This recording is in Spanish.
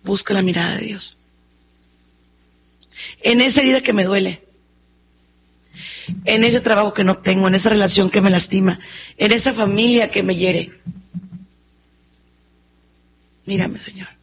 busca la mirada de Dios. En esa herida que me duele, en ese trabajo que no tengo, en esa relación que me lastima, en esa familia que me hiere. Mírame, Señor.